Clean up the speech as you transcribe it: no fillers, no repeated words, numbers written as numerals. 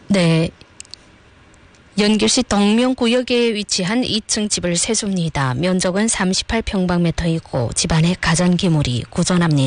네. 연길시 동명구역에 위치한 2층 집을 세수입니다. 면적은 38평방미터이고 집안에 가전기물이 고전합니다.